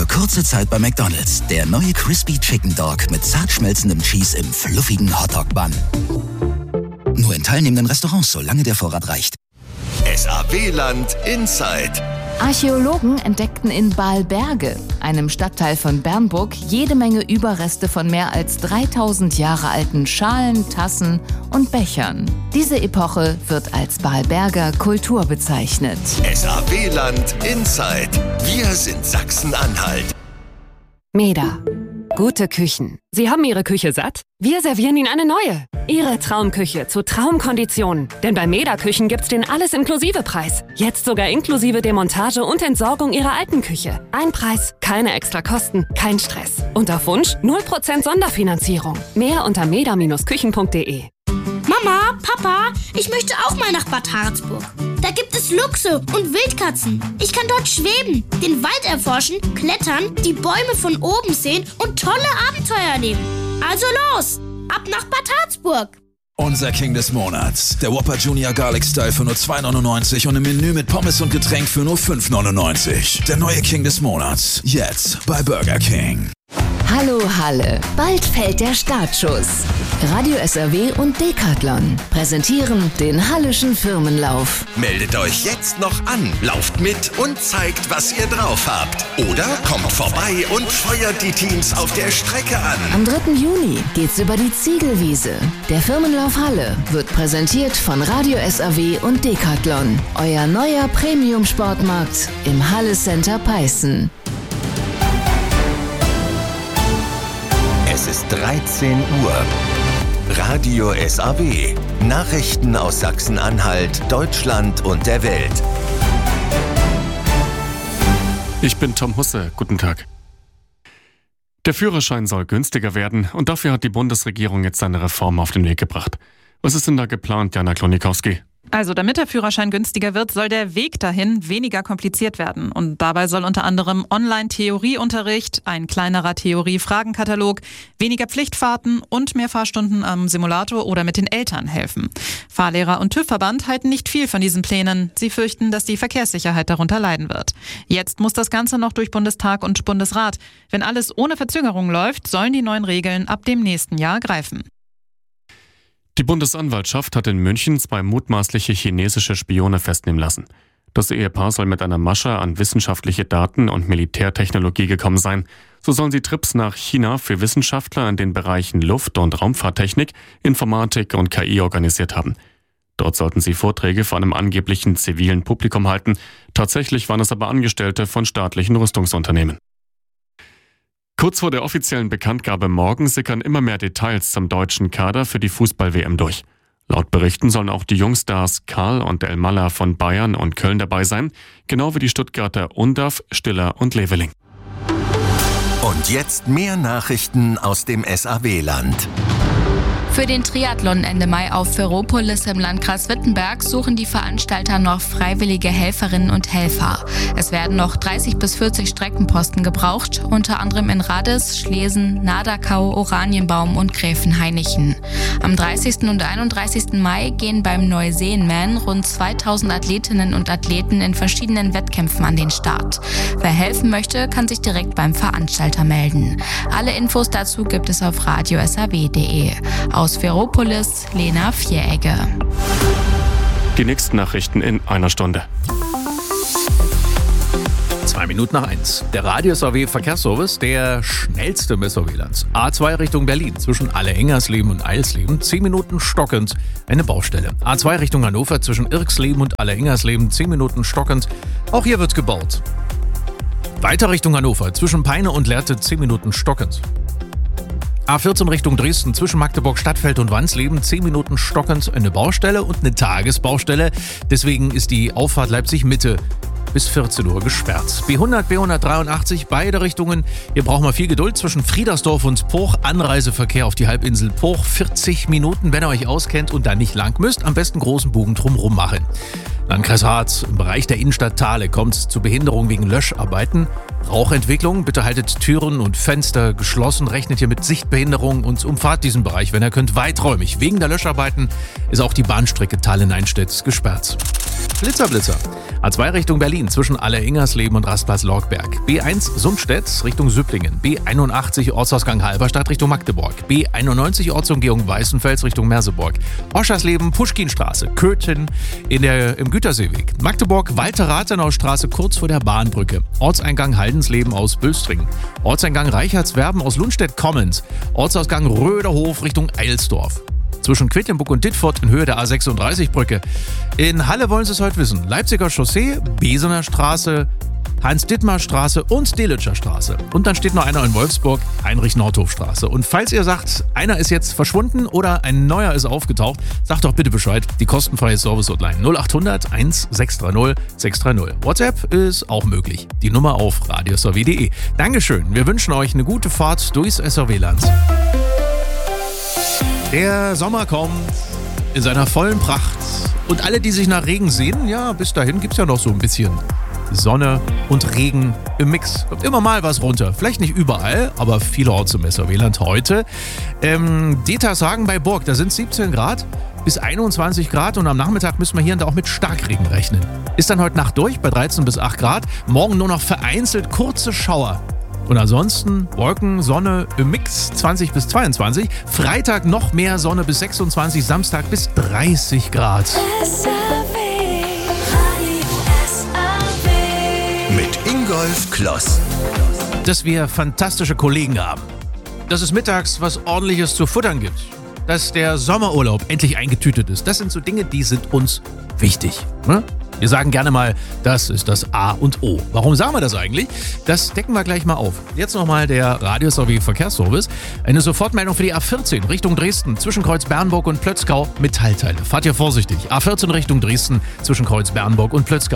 Für kurze Zeit bei McDonald's. Der neue Crispy Chicken Dog mit zart schmelzendem Cheese im fluffigen Hotdog-Bun. Nur in teilnehmenden Restaurants, solange der Vorrat reicht. SAW-Land Inside. Archäologen entdeckten in Balberge, einem Stadtteil von Bernburg, jede Menge Überreste von mehr als 3000 Jahre alten Schalen, Tassen und Bechern. Diese Epoche wird als Balberger Kultur bezeichnet. SAW-Land Inside. Wir sind Sachsen-Anhalt. MEDA. Gute Küchen. Sie haben Ihre Küche satt? Wir servieren Ihnen eine neue. Ihre Traumküche zu Traumkonditionen. Denn bei MEDA Küchen gibt's den Alles-Inklusive-Preis. Jetzt sogar inklusive Demontage und Entsorgung Ihrer alten Küche. Ein Preis, keine extra Kosten, kein Stress. Und auf Wunsch 0% Sonderfinanzierung. Mehr unter meda-küchen.de. Mama, Papa, ich möchte auch mal nach Bad Harzburg. Da gibt es Luchse und Wildkatzen. Ich kann dort schweben, den Wald erforschen, klettern, die Bäume von oben sehen und tolle Abenteuer erleben. Also los, ab nach Bad Harzburg. Unser King des Monats. Der Whopper Junior Garlic Style für nur $2,99 und ein Menü mit Pommes und Getränk für nur $5,99. Der neue King des Monats. Jetzt bei Burger King. Hallo Halle, bald fällt der Startschuss. Radio SAW und Decathlon präsentieren den Hallischen Firmenlauf. Meldet euch jetzt noch an, lauft mit und zeigt, was ihr drauf habt. Oder kommt vorbei und feuert die Teams auf der Strecke an. Am 3. Juni geht's über die Ziegelwiese. Der Firmenlauf Halle wird präsentiert von Radio SAW und Decathlon. Euer neuer Premium-Sportmarkt im Halle Center Peißen. Es ist 13 Uhr. Radio SAW. Nachrichten aus Sachsen-Anhalt, Deutschland und der Welt. Ich bin Tom Husse. Guten Tag. Der Führerschein soll günstiger werden und dafür hat die Bundesregierung jetzt eine Reform auf den Weg gebracht. Was ist denn da geplant, Jana Klonikowski? Also damit der Führerschein günstiger wird, soll der Weg dahin weniger kompliziert werden. Und dabei soll unter anderem Online-Theorieunterricht, ein kleinerer Theorie-Fragenkatalog, weniger Pflichtfahrten und mehr Fahrstunden am Simulator oder mit den Eltern helfen. Fahrlehrer und TÜV-Verband halten nicht viel von diesen Plänen. Sie fürchten, dass die Verkehrssicherheit darunter leiden wird. Jetzt muss das Ganze noch durch Bundestag und Bundesrat. Wenn alles ohne Verzögerung läuft, sollen die neuen Regeln ab dem nächsten Jahr greifen. Die Bundesanwaltschaft hat in München 2 mutmaßliche chinesische Spione festnehmen lassen. Das Ehepaar soll mit einer Masche an wissenschaftliche Daten und Militärtechnologie gekommen sein. So sollen sie Trips nach China für Wissenschaftler in den Bereichen Luft- und Raumfahrttechnik, Informatik und KI organisiert haben. Dort sollten sie Vorträge vor einem angeblichen zivilen Publikum halten. Tatsächlich waren es aber Angestellte von staatlichen Rüstungsunternehmen. Kurz vor der offiziellen Bekanntgabe morgen sickern immer mehr Details zum deutschen Kader für die Fußball-WM durch. Laut Berichten sollen auch die Jungstars Karl und Elmalah von Bayern und Köln dabei sein, genau wie die Stuttgarter Undav, Stiller und Leveling. Und jetzt mehr Nachrichten aus dem SAW-Land. Für den Triathlon Ende Mai auf Ferropolis im Landkreis Wittenberg suchen die Veranstalter noch freiwillige Helferinnen und Helfer. Es werden noch 30 bis 40 Streckenposten gebraucht, unter anderem in Radis, Schlesen, Nadakau, Oranienbaum und Gräfenhainichen. Am 30. und 31. Mai gehen beim Neuseenman rund 2000 Athletinnen und Athleten in verschiedenen Wettkämpfen an den Start. Wer helfen möchte, kann sich direkt beim Veranstalter melden. Alle Infos dazu gibt es auf radiosaw.de. Aus Ferropolis, Lena Vieregge. Die nächsten Nachrichten in einer Stunde. 1:02. Der Radio SAW Verkehrsservice, der schnellste im SAW-Land. A2 Richtung Berlin zwischen Alle-Engersleben und Eilsleben, 10 Minuten stockend, eine Baustelle. A2 Richtung Hannover zwischen Irksleben und Alle-Engersleben, 10 Minuten stockend, auch hier wird gebaut. Weiter Richtung Hannover zwischen Peine und Lehrte, 10 Minuten stockend. A14 Richtung Dresden zwischen Magdeburg Stadtfeld und Wansleben, 10 Minuten stockend, eine Baustelle und eine Tagesbaustelle. Deswegen ist die Auffahrt Leipzig-Mitte bis 14 Uhr gesperrt. B100, B183, beide Richtungen. Hier braucht man viel Geduld zwischen Friedersdorf und Poch. Anreiseverkehr auf die Halbinsel Poch, 40 Minuten, wenn ihr euch auskennt und dann nicht lang müsst. Am besten großen Bogen drumherum machen. Landkreis Harz, im Bereich der Innenstadt Thale kommt es zu Behinderung wegen Löscharbeiten. Rauchentwicklung, bitte haltet Türen und Fenster geschlossen, rechnet hier mit Sichtbehinderung und umfahrt diesen Bereich, wenn ihr könnt, weiträumig. Wegen der Löscharbeiten ist auch die Bahnstrecke Thale-Neinstedt gesperrt. Flitzer-Blitzer. A2 Richtung Berlin zwischen Alle-Ingersleben und Rastplatz Lorgberg. B1 Sundstedt Richtung Süpplingen. B81 Ortsausgang Halberstadt Richtung Magdeburg. B91 Ortsumgehung Weißenfels Richtung Merseburg. Oschersleben Puschkinstraße. Köthen im Güterseeweg. Magdeburg Walter-Rathenau-Straße kurz vor der Bahnbrücke. Ortseingang Haldensleben aus Bülstringen. Ortseingang Reichardswerben aus Lundstedt-Kommens. Ortsausgang Röderhof Richtung Eilsdorf. Zwischen Quedlinburg und Dittfurt in Höhe der A36-Brücke. In Halle wollen Sie es heute wissen. Leipziger Chaussee, Besener Straße, Heinz-Dittmar-Straße und Delitscher Straße. Und dann steht noch einer in Wolfsburg, Heinrich-Nordhof-Straße. Und falls ihr sagt, einer ist jetzt verschwunden oder ein neuer ist aufgetaucht, sagt doch bitte Bescheid. Die kostenfreie Service-Hotline 0800 1630 630. WhatsApp ist auch möglich. Die Nummer auf radiosrw.de. Dankeschön. Wir wünschen euch eine gute Fahrt durchs SRW-Land. Der Sommer kommt in seiner vollen Pracht. Und alle, die sich nach Regen sehnen, ja, bis dahin gibt es ja noch so ein bisschen Sonne und Regen im Mix. Kommt immer mal was runter. Vielleicht nicht überall, aber vielerorts im SRW-Land heute. Detershagen bei Burg, da sind 17 Grad bis 21 Grad und am Nachmittag müssen wir hier und da auch mit Starkregen rechnen. Ist dann heute Nacht durch bei 13 bis 8 Grad. Morgen nur noch vereinzelt kurze Schauer. Und ansonsten Wolken, Sonne im Mix 20 bis 22. Freitag noch mehr Sonne bis 26, Samstag bis 30 Grad. Mit Ingolf Kloss. Dass wir fantastische Kollegen haben. Dass es mittags was Ordentliches zu futtern gibt. Dass der Sommerurlaub endlich eingetütet ist. Das sind so Dinge, die sind uns wichtig. Ne? Wir sagen gerne mal, das ist das A und O. Warum sagen wir das eigentlich? Das decken wir gleich mal auf. Jetzt nochmal der Radio-SRW Verkehrsservice. Eine Sofortmeldung für die A14 Richtung Dresden zwischen Kreuz Bernburg und Plötzkau. Metallteile. Fahrt ihr vorsichtig. A14 Richtung Dresden zwischen Kreuz Bernburg und Plötzkau.